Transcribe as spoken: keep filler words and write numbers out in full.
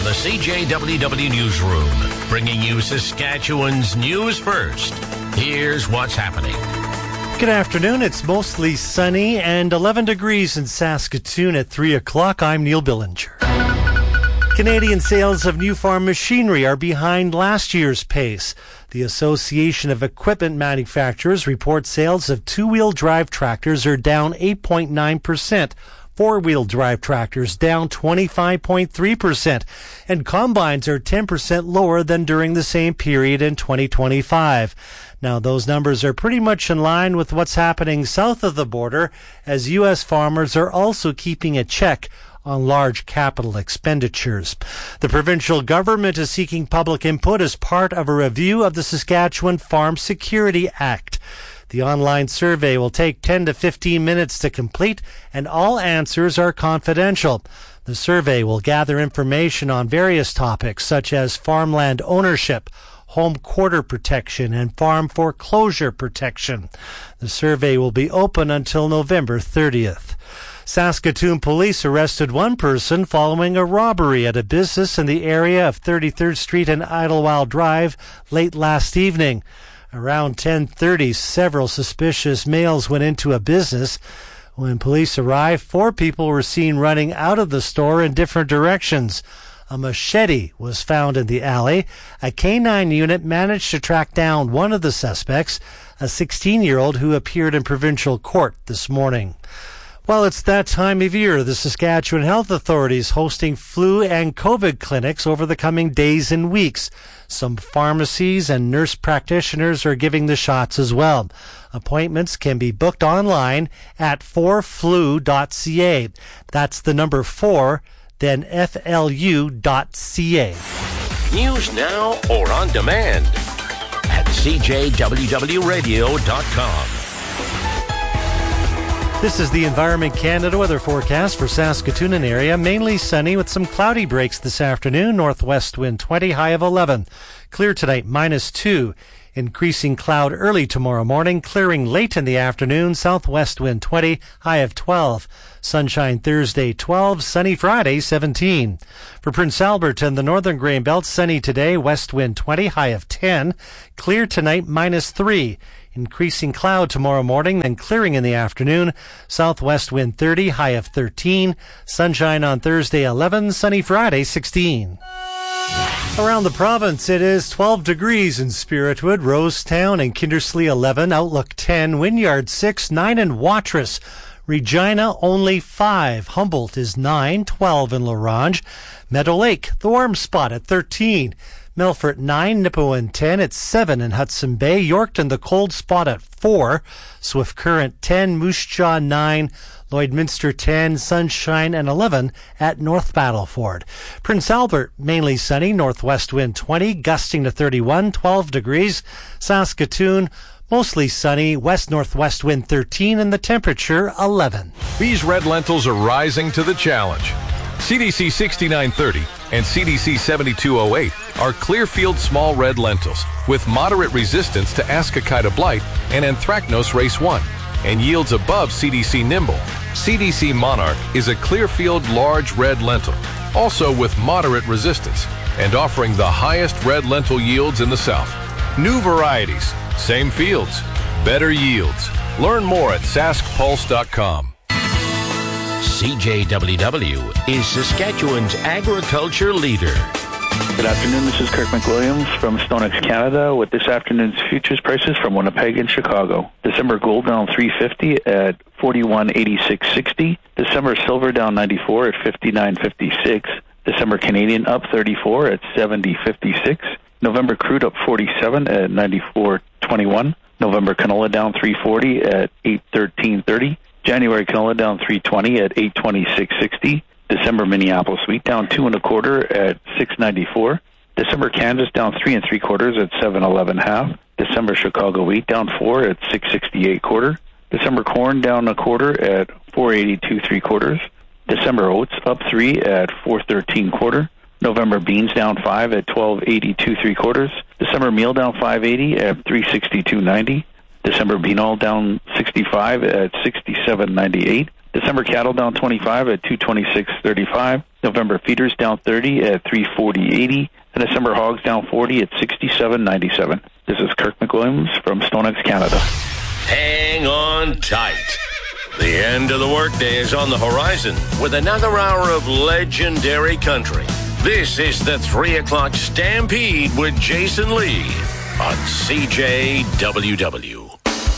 the C J W W Newsroom, bringing you Saskatchewan's news first. Here's what's happening. Good afternoon. It's mostly sunny and eleven degrees in Saskatoon at three o'clock. I'm Neil Billinger. Canadian sales of new farm machinery are behind last year's pace. The Association of Equipment Manufacturers reports sales of two-wheel drive tractors are down eight point nine percent. Four-wheel drive tractors down twenty-five point three percent, and combines are ten percent lower than during the same period in twenty twenty-five. Now, those numbers are pretty much in line with what's happening south of the border, as U S farmers are also keeping a check on large capital expenditures. The provincial government is seeking public input as part of a review of the Saskatchewan Farm Security Act. The online survey will take ten to fifteen minutes to complete, and all answers are confidential. The survey will gather information on various topics such as farmland ownership, home quarter protection, and farm foreclosure protection. The survey will be open until November thirtieth. Saskatoon police arrested one person following a robbery at a business in the area of thirty-third Street and Idlewild Drive late last evening. Around ten thirty, several suspicious males went into a business. When police arrived, four people were seen running out of the store in different directions. A machete was found in the alley. A K nine unit managed to track down one of the suspects, a sixteen-year-old who appeared in provincial court this morning. Well, it's that time of year. The Saskatchewan Health Authority is hosting flu and COVID clinics over the coming days and weeks. Some pharmacies and nurse practitioners are giving the shots as well. Appointments can be booked online at four flu dot c a. That's the number four, then F L U dot C A. News now or on demand at C J W W radio dot com. This is the Environment Canada weather forecast for Saskatoon and area. Mainly sunny with some cloudy breaks this afternoon. Northwest wind twenty, high of eleven. Clear tonight, minus two. Increasing cloud early tomorrow morning, clearing late in the afternoon. Southwest wind twenty, high of twelve. Sunshine Thursday twelve, sunny Friday seventeen. For Prince Albert and the Northern Grain Belt, sunny today, west wind twenty, high of ten. Clear tonight, minus three. Increasing cloud tomorrow morning, then clearing in the afternoon. Southwest wind thirty, high of thirteen. Sunshine on Thursday eleven, sunny Friday sixteen. Around the province, it is twelve degrees in Spiritwood, Rosetown, and Kindersley eleven, Outlook ten, Wynyard six, nine in Watrous, Regina only five, Humboldt is nine, twelve in Larange, Meadow Lake, the warm spot at thirteen, Melfort nine, Nipawin ten, it's seven in Hudson Bay, Yorkton the cold spot at four, Swift Current ten, Moose Jaw nine, Lloydminster ten, sunshine, and eleven at North Battleford. Prince Albert, mainly sunny, northwest wind twenty, gusting to thirty-one, twelve degrees. Saskatoon, mostly sunny, west-northwest wind thirteen, and the temperature eleven. These red lentils are rising to the challenge. C D C sixty-nine thirty and C D C seventy-two oh eight are Clearfield small red lentils with moderate resistance to Ascochyta blight and Anthracnose race one, and yields above C D C Nimble. C D C Monarch is a Clearfield large red lentil, also with moderate resistance, and offering the highest red lentil yields in the South. New varieties, same fields, better yields. Learn more at sask pulse dot com. C J W W is Saskatchewan's agriculture leader. Good afternoon, this is Kirk McWilliams from StoneX Canada with this afternoon's futures prices from Winnipeg and Chicago. December gold down three fifty at forty-one eighty-six sixty. December silver down ninety-four at fifty-nine fifty-six. December Canadian up thirty-four at seventy fifty-six. November crude up forty-seven at ninety-four twenty-one. November canola down three forty at eight thirteen thirty. January canola down three twenty at eight twenty-six sixty. December Minneapolis wheat down two and a quarter at six ninety-four. December Kansas down three and three quarters at seven eleven half. December Chicago wheat down four at six sixty-eight quarter. December corn down a quarter at four eighty-two three quarters. December oats up three at four thirteen quarter. November beans down five at twelve eighty-two three quarters. December meal down five eighty at three sixty-two ninety. December bean oil down sixty-five at sixty-seven ninety-eight. December cattle down twenty-five at two twenty-six thirty-five. November feeders down thirty at three forty eighty. And December hogs down forty at sixty-seven ninety-seven. This is Kirk McWilliams from StoneX Canada. Hang on tight. The end of the workday is on the horizon with another hour of legendary country. This is the three o'clock Stampede with Jason Lee on C J W W.